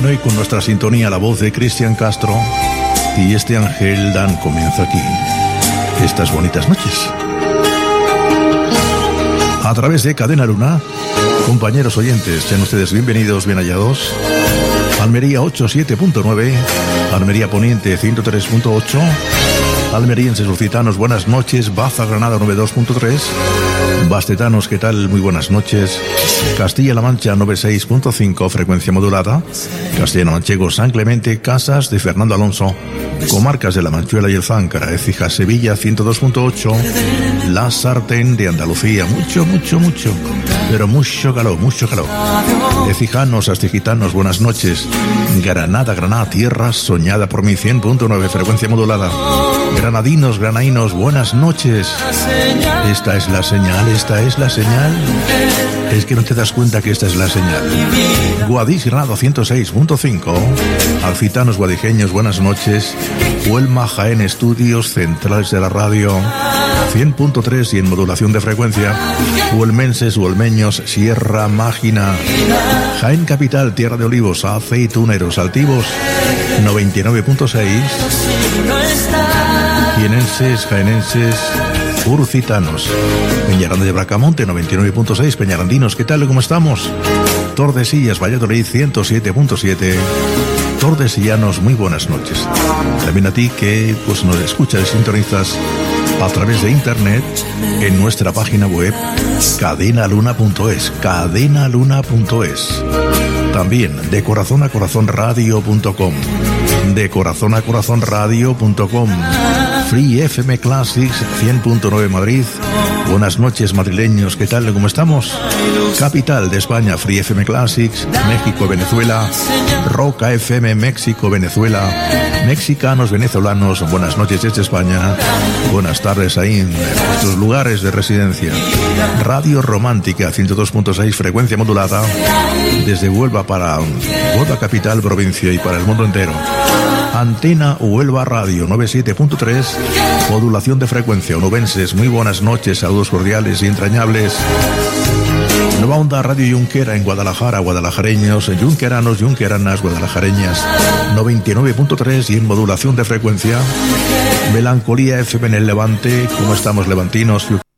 Bueno, y con nuestra sintonía, la voz de Cristian Castro y este Ángel Dan comienza aquí estas bonitas noches. A través de Cadena Luna, compañeros oyentes, sean ustedes bienvenidos, bien hallados. Almería 87.9, Almería Poniente 103.8, almerienses lusitanos, buenas noches. Baza Granada 92.3, bastetanos, ¿qué tal? Muy buenas noches. Castilla-La Mancha 96.5, frecuencia modulada. Castellano-Manchego, San Clemente, Casas de Fernando Alonso, comarcas de La Manchuela y el Záncara, Écija, Sevilla 102.8, La Sartén de Andalucía, mucho, pero mucho calor. Ecijanos, astigitanos, buenas noches. Granada, tierra soñada por mí, 100.9, frecuencia modulada. Granadinos, granainos, buenas noches. Esta es la señal. Es que no te das cuenta que esta es la señal. Guadix, Granada 106.5. Alfitanos, guadijeños, buenas noches. Huelma, Jaén, estudios centrales de la radio 100.3 y en modulación de frecuencia. Huelmenses, huelmeños, Sierra Mágina. Jaén capital, Tierra de Olivos, aceituneros, altivos 99.6. Jienenses, jaenenses, urcitanos. Peñaranda de Bracamonte 99.6. Peñarandinos, ¿qué tal? ¿Cómo estamos? Tordesillas, Valladolid 107.7. Tordesillanos, muy buenas noches. También a ti que pues nos escuchas y sintonizas a través de internet en nuestra página web cadenaluna.es. También de corazón a corazón radio.com, de corazón a corazón radio.com. Free FM Classics 100.9 Madrid. Buenas noches, madrileños, ¿qué tal? ¿Cómo estamos? Capital de España, Free FM Classics, México, Venezuela, Roca FM, México, Venezuela, mexicanos, venezolanos, buenas noches desde España, buenas tardes ahí en nuestros lugares de residencia. Radio Romántica 102.6, frecuencia modulada, desde Huelva para Huelva capital, provincia y para el mundo entero. Antena Huelva Radio 97.3, modulación de frecuencia. Onubenses, muy buenas noches, saludos cordiales y entrañables. Nueva Onda Radio Junquera en Guadalajara, guadalajareños, junqueranos, junqueranas, guadalajareñas 99.3 y en modulación de frecuencia. Melancolía FM en el Levante, ¿cómo estamos, levantinos?